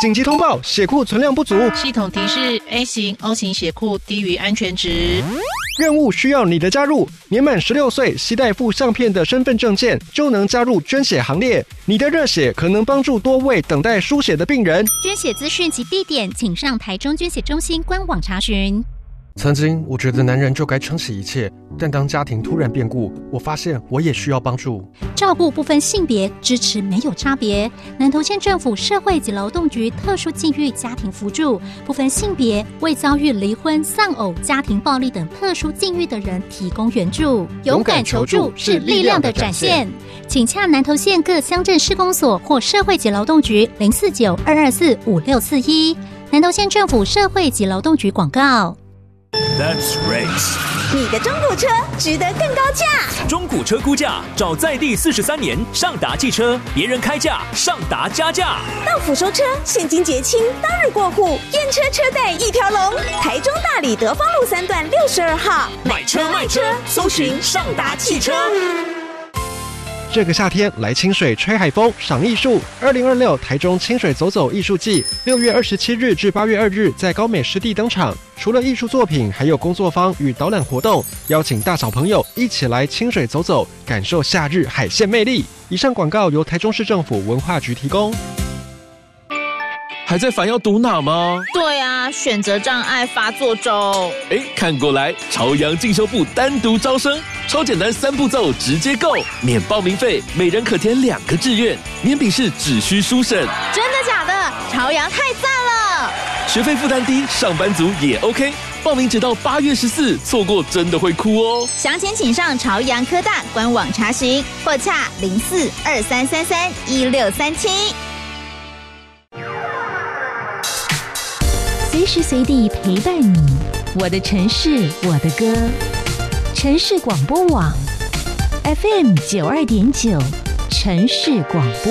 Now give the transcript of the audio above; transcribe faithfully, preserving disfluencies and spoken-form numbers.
紧急通报，血库存量不足。 系统提示 A 型 O 型血库低于安全值。 任务需要你的加入，年满十六岁，携带附相片的身份证件就能加入捐血行列。你的热血可能帮助多位等待输血的病人。 捐血资讯及地点，请上台中捐血中心官网查询。 曾经我觉得男人就该撑起一切，但当家庭突然变故，我发现我也需要帮助。 照顾不分性别，支持没有差别。南投县政府社会及劳动局特殊境遇家庭扶助，不分性别，为遭遇离婚、丧偶、家庭暴力等特殊境遇的人提供援助。勇敢求助是力量的展现。请洽南投县各乡镇市公所或社会及劳动局零四九二二四五六四一。南投县政府社会及劳动局广告。 That's race。 你的中古车值得更高价。 中古车估价找在地四十三年上达汽车，别人开价，上达加价。 到府收车，现金结清，当日过户，验车车贷一条龙。台中大里德芳路三段六十二号， 买车卖车，搜寻上达汽车。 这个夏天来清水吹海风赏艺术，二零二六台中清水走走艺术季，六月二十七日至八月二日在高美湿地登场。除了艺术作品，还有工作坊与导览活动，邀请大小朋友一起来清水走走，感受夏日海鲜魅力。以上广告由台中市政府文化局提供。 还在烦要读哪吗？ 对啊，选择障碍发作中。 哎，看过来，朝阳进修部单独招生，超简单三步骤直接购，免报名费，每人可填两个志愿，年笔试只需书审。 真的假的？朝阳太赞了！ 学费负担低，上班族也 OK。报名直到八月十四，错过真的会哭哦。 详情请上朝阳科大官网查询，或洽零四二三三三一六三七。 随时随地陪伴你，我的城市，我的歌。城市广播网 F M 九二点九，城市广播。